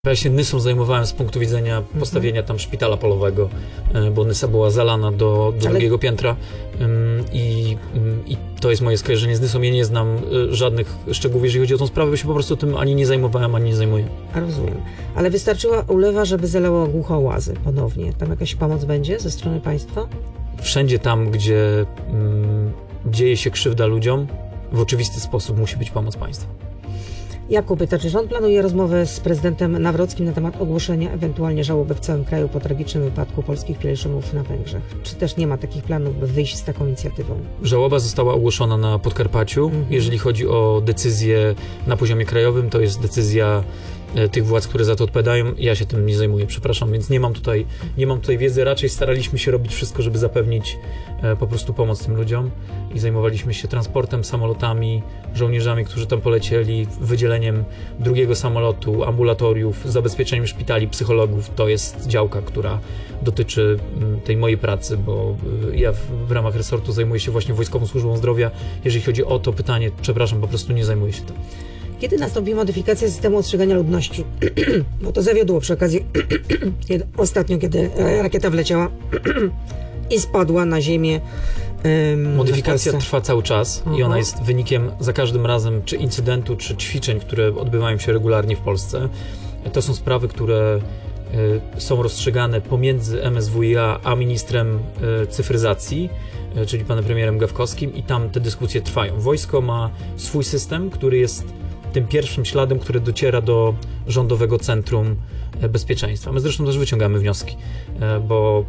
Ja się Nysą zajmowałem z punktu widzenia postawienia tam szpitala polowego, bo Nysa była zalana do drugiego piętra i to jest moje skojarzenie z Nysą. Ja nie znam żadnych szczegółów, jeżeli chodzi o tą sprawę, bo się po prostu tym ani nie zajmowałem, ani nie zajmuję. Rozumiem. Ale wystarczyła ulewa, żeby zalało Głuchołazy ponownie. Tam jakaś pomoc będzie ze strony państwa? Wszędzie tam, gdzie dzieje się krzywda ludziom, w oczywisty sposób musi być pomoc państwa. Jakub pyta, czy rząd planuje rozmowę z prezydentem Nawrockim na temat ogłoszenia ewentualnie żałoby w całym kraju po tragicznym wypadku polskich pielgrzymów na Węgrzech? Czy też nie ma takich planów, by wyjść z taką inicjatywą? Żałoba została ogłoszona na Podkarpaciu. Jeżeli chodzi o decyzję na poziomie krajowym, to jest decyzja tych władz, które za to odpowiadają. Ja się tym nie zajmuję, przepraszam, więc nie mam tutaj wiedzy. Raczej staraliśmy się robić wszystko, żeby zapewnić po prostu pomoc tym ludziom i zajmowaliśmy się transportem, samolotami, żołnierzami, którzy tam polecieli, wydzieleniem drugiego samolotu, ambulatoriów, zabezpieczeniem szpitali, psychologów. To jest działka, która dotyczy tej mojej pracy, bo ja w ramach resortu zajmuję się właśnie Wojskową Służbą Zdrowia. Jeżeli chodzi o to pytanie, przepraszam, po prostu nie zajmuję się tym. Kiedy nastąpi modyfikacja systemu ostrzegania ludności? Bo to zawiodło przy okazji ostatnio, kiedy rakieta wleciała i spadła na ziemię. Modyfikacja trwa cały czas i ona jest wynikiem za każdym razem czy incydentu, czy ćwiczeń, które odbywają się regularnie w Polsce. To są sprawy, które są rozstrzygane pomiędzy MSWiA a ministrem cyfryzacji, czyli panem premierem Gawkowskim, i tam te dyskusje trwają. Wojsko ma swój system, który jest tym pierwszym śladem, który dociera do Rządowego Centrum Bezpieczeństwa. My zresztą też wyciągamy wnioski, bo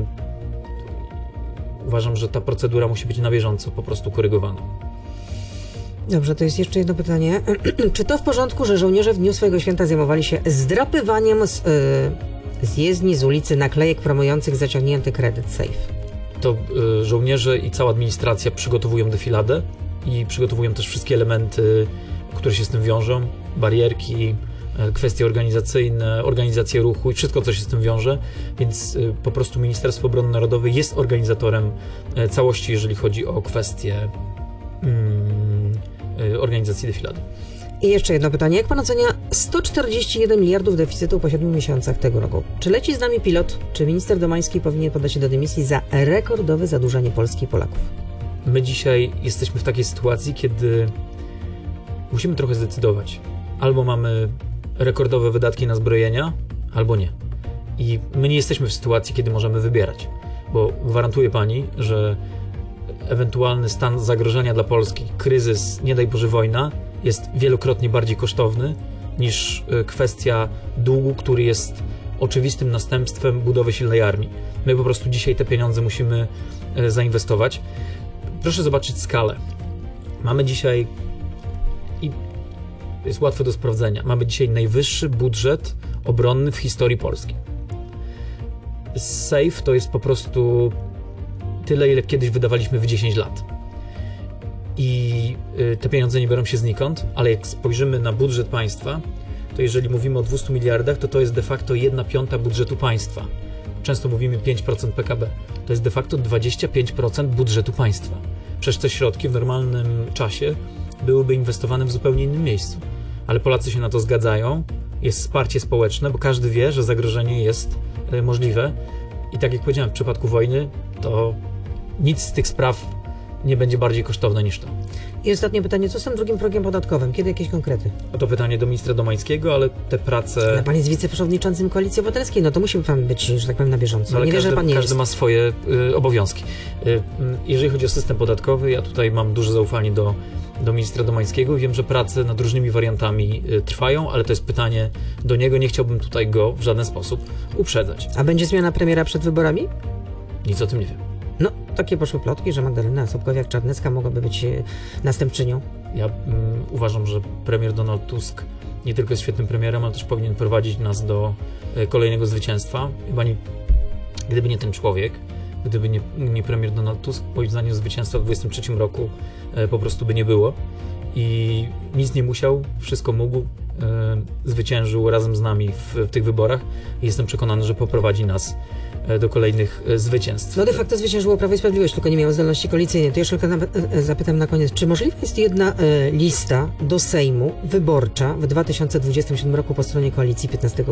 uważam, że ta procedura musi być na bieżąco po prostu korygowana. Dobrze, to jest jeszcze jedno pytanie. Czy to w porządku, że żołnierze w dniu swojego święta zajmowali się zdrapywaniem z jezdni, z ulicy naklejek promujących zaciągnięty kredyt Safe? To żołnierze i cała administracja przygotowują defiladę i przygotowują też wszystkie elementy, które się z tym wiążą, barierki, kwestie organizacyjne, organizację ruchu i wszystko, co się z tym wiąże, więc po prostu Ministerstwo Obrony Narodowej jest organizatorem całości, jeżeli chodzi o kwestie organizacji defilady. I jeszcze jedno pytanie. Jak pan ocenia 141 miliardów deficytu po 7 miesiącach tego roku? Czy leci z nami pilot? Czy minister Domański powinien podać się do dymisji za rekordowe zadłużanie Polski i Polaków? My dzisiaj jesteśmy w takiej sytuacji, kiedy musimy trochę zdecydować. Albo mamy rekordowe wydatki na zbrojenia, albo nie. I my nie jesteśmy w sytuacji, kiedy możemy wybierać, bo gwarantuję pani, że ewentualny stan zagrożenia dla Polski, kryzys, nie daj Boże wojna, jest wielokrotnie bardziej kosztowny niż kwestia długu, który jest oczywistym następstwem budowy silnej armii. My po prostu dzisiaj te pieniądze musimy zainwestować. Proszę zobaczyć skalę. Mamy dzisiaj, i jest łatwe do sprawdzenia, mamy dzisiaj najwyższy budżet obronny w historii Polski. Safe to jest po prostu tyle, ile kiedyś wydawaliśmy w 10 lat. I te pieniądze nie biorą się znikąd, ale jak spojrzymy na budżet państwa, to jeżeli mówimy o 200 miliardach, to jest de facto 1/5 budżetu państwa. Często mówimy 5% PKB. To jest de facto 25% budżetu państwa. Przecież te środki w normalnym czasie byłyby inwestowane w zupełnie innym miejscu. Ale Polacy się na to zgadzają, jest wsparcie społeczne, bo każdy wie, że zagrożenie jest możliwe. I tak jak powiedziałem, w przypadku wojny, to nic z tych spraw nie będzie bardziej kosztowne niż to. I ostatnie pytanie, co z tym drugim progiem podatkowym? Kiedy jakieś konkrety? To pytanie do ministra Domańskiego, ale te prace... Ale pan jest wiceprzewodniczącym Koalicji Obywatelskiej, no to musi pan być, że tak powiem, na bieżąco. Ale nie wierzę, że pan nie każdy jest. ma swoje obowiązki. Jeżeli chodzi o system podatkowy, ja tutaj mam duże zaufanie do ministra Domańskiego. Wiem, że prace nad różnymi wariantami trwają, ale to jest pytanie do niego. Nie chciałbym tutaj go w żaden sposób uprzedzać. A będzie zmiana premiera przed wyborami? Nic o tym nie wiem. No, takie poszły plotki, że Magdalena Sobkowiak-Czarnecka mogłaby być następczynią. Ja uważam, że premier Donald Tusk nie tylko jest świetnym premierem, ale też powinien prowadzić nas do kolejnego zwycięstwa. Chyba gdyby nie ten człowiek, gdyby nie premier Donald Tusk, moim zdaniem zwycięstwa w 2023 roku po prostu by nie było. I nic nie musiał, wszystko mógł, zwyciężył razem z nami w tych wyborach i jestem przekonany, że poprowadzi nas do kolejnych zwycięstw. No de facto zwyciężyło Prawo i Sprawiedliwość, tylko nie miało zdolności koalicyjnej. To jeszcze zapytam na koniec, czy możliwa jest jedna lista do Sejmu wyborcza w 2027 roku po stronie koalicji 15